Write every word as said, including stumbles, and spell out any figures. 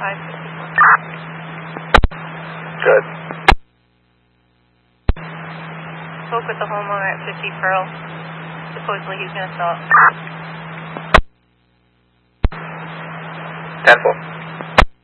five fifty-one. Good. Spoke with the homeowner at fifty Pearl. Supposedly he's going to sell it. ten four.